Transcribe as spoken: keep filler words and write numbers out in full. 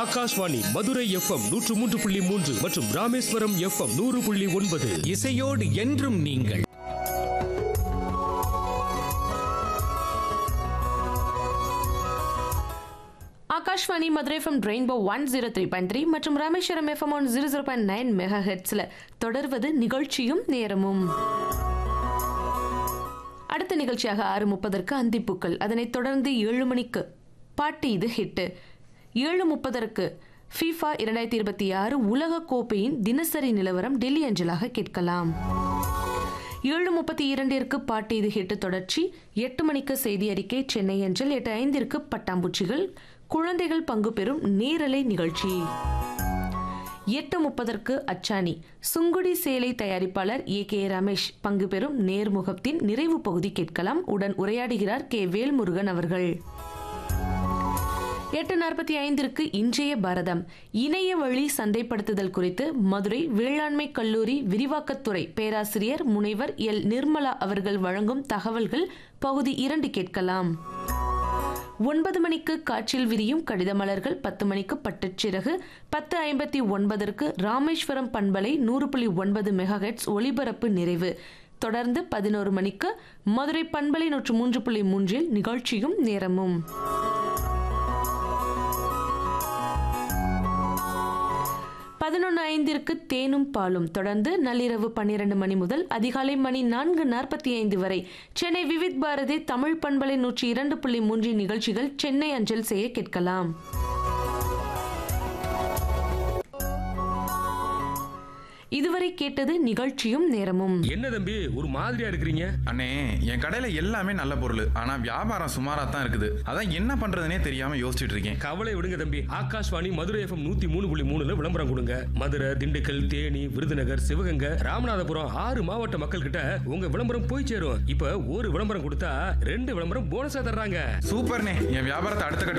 Akashvani Madurai FM நூற்று மூன்று புள்ளி மூன்று மற்றும் ராமேஸ்வரம் எஃப்எம் நூறு புள்ளி ஒன்பது. இசையோடு என்றும் நீங்கள். Akashvani Madurai FM rainbow one zero three point three மற்றும் Rameswaram FM one zero zero point nine mega ஹெட்ஸ்ல தொடர்வது நிகழ்ச்சியும் நேரமும். அடுத்த நிகழ்ச்சியாக ஆறு முப்பதற்கு அந்திப்பூக்கள், அதனைத் தொடர்ந்து ஏழு மணிக்கு பாட்டு இது ஹிட்டு, ஏழு முப்பதற்கு ஃபீஃபா இரண்டாயிரத்தி இருபத்தி ஆறு உலக கோப்பையின் தினசரி நிலவரம் டெல்லி அஞ்சலாக கேட்கலாம். ஏழு முப்பத்தி இரண்டிற்கு பாட்டு இது ஹிட்டு தொடர்ச்சி, எட்டு மணிக்கு செய்தி அறிக்கை சென்னை அஞ்சல், எட்டு ஐந்திற்கு பட்டாம்பூச்சிகள் குழந்தைகள் பங்கு பெறும் நேரலை நிகழ்ச்சி. எட்டு முப்பதற்கு அச்சாணி சுங்குடி சேலை தயாரிப்பாளர் ஏ கே ரமேஷ் பங்கு பெறும் நேர்முகத்தின் நிறைவு பகுதி கேட்கலாம். உடன் உரையாடுகிறார் கே வேல்முருகன் அவர்கள். எட்டு நாற்பத்தி ஐந்திற்கு இன்றைய பாரதம் இணைய வழி சந்தைப்படுத்துதல் குறித்து மதுரை வேளாண்மை கல்லூரி விரிவாக்கத்துறை பேராசிரியர் முனைவர் எல் நிர்மலா அவர்கள் வழங்கும் தகவல்கள் பகுதி இரண்டு கேட்கலாம். ஒன்பது மணிக்கு காற்றில் விரியும் கடித மலர்கள், பத்து மணிக்கு பட்டுச்சிறகு, பத்து ஐம்பத்தி ஒன்பதற்கு ராமேஸ்வரம் பண்பலை நூறு புள்ளி ஒன்பது மெகாஹெட்ஸ் ஒளிபரப்பு நிறைவு. தொடர்ந்து பதினோரு மணிக்கு மதுரை பண்பலை நூற்று மூன்று புள்ளி மூன்றில் நிகழ்ச்சியும் நேரமும். பதினொன்று ஐந்திற்கு தேனும் பாலும். தொடர்ந்து நள்ளிரவு பன்னிரண்டு மணி முதல் அதிகாலை மணி நான்கு நாற்பத்தி ஐந்து வரை சென்னை விவித் பாரதி தமிழ் பண்பலை நூற்றி இரண்டு புள்ளி மூன்று நிகழ்ச்சிகள் சென்னை அஞ்சல் செய்ய கேட்கலாம். இதுவரை கேட்டது நிகழ்ச்சியும் நேரமும். என்ன தம்பி ஒரு மாதிரியா இருக்கிறீங்க? அண்ணே, என் கடையில எல்லாமே நல்ல பொருள், ஆனா வியாபாரம் சுமாரா தான் இருக்குது. அதான் என்ன பண்றதுனே தெரியாம யோசிச்சுட்டு இருக்கேன். கவலை விடுங்க தம்பி, ஆகாஷ்வாணி மதுரை எஃப்எம் நூத்தி மூணு புள்ளி மூணுல விளம்பரம் கொடுங்க. மதுரை, திண்டுக்கல், தேனி, விருதுநகர், சிவகங்கை, ராமநாதபுரம் ஆறு மாவட்ட மக்கள் கிட்ட உங்க விளம்பரம் போய் சேரும். இப்ப ஒரு விளம்பரம் கொடுத்தா ரெண்டு விளம்பரம் போனஸா தர்றாங்க. சூப்பர்ண்ணே, என் வியாபாரத்தை அடுத்த கட்ட